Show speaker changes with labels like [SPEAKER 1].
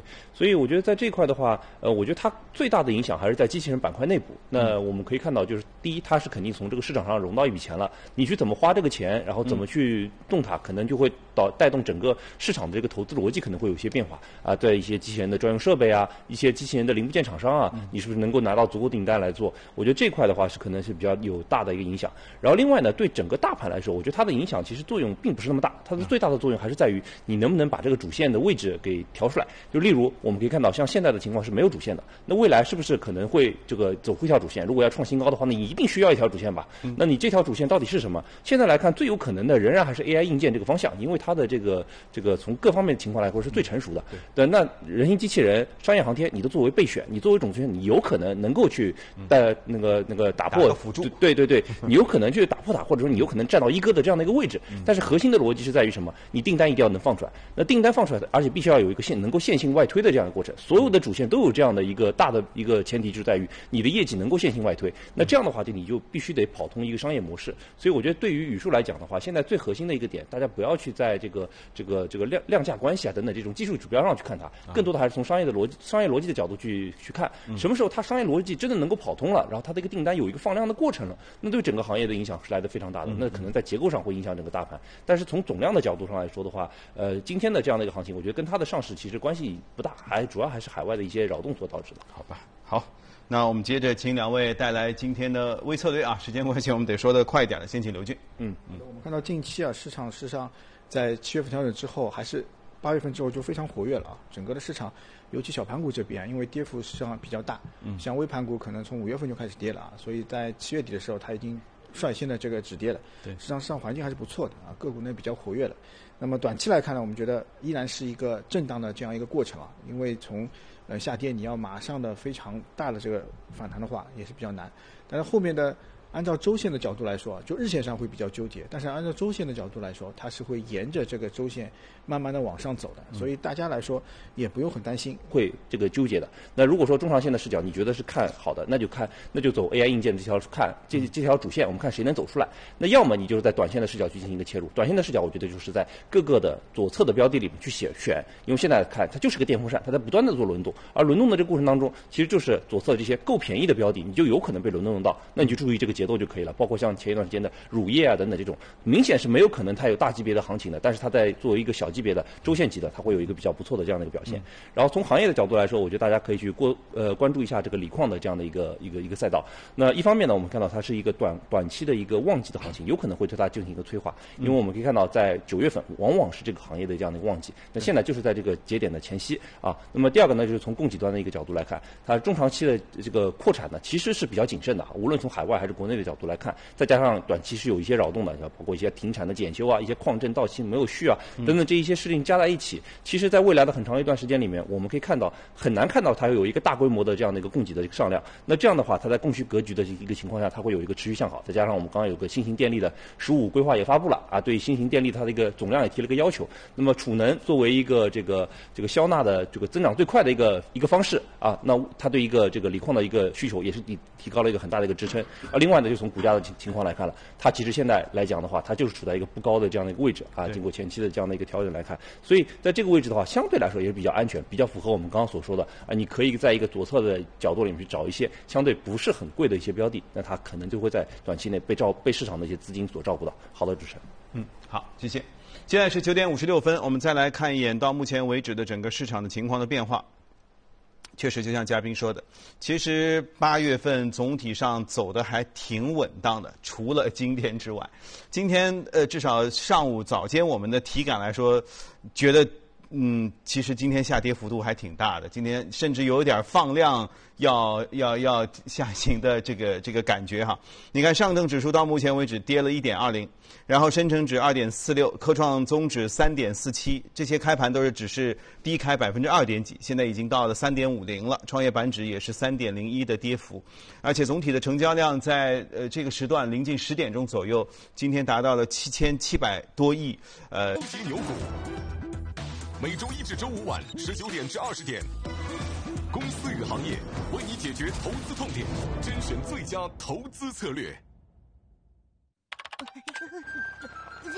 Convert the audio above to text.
[SPEAKER 1] 所以我觉得在这一块的话，我觉得它最大的影响还是在机器人板块内部。那我们可以看到，就是第一，它是肯定从这个市场上融到一笔钱了，你去怎么花这个钱，然后怎么去动它，可能就会带动整个市场的这个投资逻辑可能会有一些变化啊。对一些机器人的专用设备啊，一些机器人的零部件厂商啊，你是不是能够拿到足够订单来做？我觉得这块的话是可能是比较有大的一个影响。然后另外呢，对整个大盘来说，我觉得它的影响其实作用并不是那么大，它的最大的作用还是在于你能不能把这个主线的位置给调出来。就例如我们可以看到，像现在的情况是没有主线的，那未来是不是可能会这个走出一条主线？如果要创新高的话，那你一定需要一条主线吧？那你这条主线到底是什么？现在来看，最有可能的仍然还是 AI 硬件这个方向，因为它的这个从各方面的情况来说是最成熟的。对，那人形机器人、商业航天，你都作为备选，你作为主线，你有可能能够去那个打破
[SPEAKER 2] 辅助，
[SPEAKER 1] 对，你有可能去打破它，或者说你有可能站到一哥的这样的一个位置。但是核心的逻辑是在于什么？你订单一定要能放出来，那订单放出来的，而且必须要有一个能够线性外推的这样一个过程。所有的主线都有这样的一个大的一个前提，就在于你的业绩能够线性外推。那这样的话，你就必须得跑通一个商业模式。所以我觉得对于宇树来讲的话，现在最核心的一个点，大家不要去在这个量价关系啊等等这种技术指标上去看它，更多的还是从商业逻辑的角度去看，什么时候它商业逻辑真的能够跑通了，然后它的一个订单有一个放量的过程了，那对整个行业的影响是来得非常大的。那可能在结构上会影响整个大盘，但是从总量的角度上来说的话，今天的这样的一个行情，我觉得跟它的上市其实关系不大，主要还是海外的一些扰动所导致的。
[SPEAKER 2] 好吧，好。那我们接着请两位带来今天的微策略啊，时间关系我们得说的快一点了，先请刘俊。
[SPEAKER 3] 我们看到近期啊，市场事实上在7月份调整之后，还是8月份之后就非常活跃了啊。整个的市场，尤其小盘股这边，因为跌幅实际上比较大，像微盘股可能从5月份就开始跌了啊，所以在7月底的时候，它已经率先的这个止跌了。
[SPEAKER 2] 对，
[SPEAKER 3] 市场环境还是不错的啊，个股呢比较活跃了。那么短期来看呢，我们觉得依然是一个震荡的这样一个过程啊，因为从下跌你要马上的非常大的这个反弹的话也是比较难，但是后面的按照周线的角度来说，就日线上会比较纠结，但是按照周线的角度来说，它是会沿着这个周线慢慢的往上走的，所以大家来说也不用很担心
[SPEAKER 1] 会这个纠结的。那如果说中长线的视角你觉得是看好的，那就走 AI 硬件这条看这条主线，我们看谁能走出来。那要么你就是在短线的视角去进行一个切入，短线的视角我觉得就是在各个的左侧的标的里面去选，因为现在看它就是个电风扇，它在不断的做轮动，而轮动的这个过程当中，其实就是左侧这些够便宜的标的，你就有可能被轮动到，那你就注意这个节奏就可以了。包括像前一段时间的乳业啊等等这种，明显是没有可能它有大级别的行情的，但是它在作为一个小级别的周线级的，它会有一个比较不错的这样的一个表现。然后从行业的角度来说，我觉得大家可以去关注一下这个锂矿的这样的一个赛道。那一方面呢，我们看到它是一个短期的一个旺季的行情，有可能会对它进行一个催化，因为我们可以看到在9月份往往是这个行业的这样的一个旺季，那现在就是在这个节点的前夕啊。那么第二个呢，就是从供给端的一个角度来看，它中长期的这个扩产呢其实是比较谨慎的，无论从海外还是国内的角度来看，再加上短期是有一些扰动的，包括一些停产的检修啊，一些矿证到期没有续啊等等这一些事情加在一起，其实在未来的很长一段时间里面，我们可以看到很难看到它有一个大规模的这样的一个供给的上量。那这样的话，它在供需格局的一个情况下，它会有一个持续向好。再加上我们刚刚有个新型电力的15规划也发布了啊，对新型电力它的一个总量也提了个要求。那么储能作为一个这个消纳的这个增长最快的一个方式啊，那它对一个这个锂矿的一个需求也是提高了一个很大的一个支撑。另外呢，就从股价的情况来看了，它其实现在来讲的话，它就是处在一个不高的这样的一个位置啊，经过前期的这样的一个调整来看，所以在这个位置的话，相对来说也是比较安全，比较符合我们刚刚所说的啊，你可以在一个左侧的角度里面去找一些相对不是很贵的一些标的，那它可能就会在短期内被市场的一些资金所照顾到。好的，主持人。
[SPEAKER 2] 好，谢谢。现在是9点56分，我们再来看一眼到目前为止的整个市场的情况的变化。确实，就像嘉宾说的，其实8月份总体上走的还挺稳当的，除了今天之外。今天至少上午早间我们的体感来说，觉得其实今天下跌幅度还挺大的，今天甚至有点放量要下行的这个感觉哈。你看上证指数到目前为止跌了1.20，然后深成指2.46，科创综指3.47，这些开盘都是只是低开2%几，现在已经到了3.50了。创业板指也是3.01的跌幅，而且总体的成交量在这个时段临近10点钟左右，今天达到了7700多亿。
[SPEAKER 4] 超级牛股。每周1至周5晚19点至20点，公司与行业为你解决投资痛点，甄选最佳投资策略。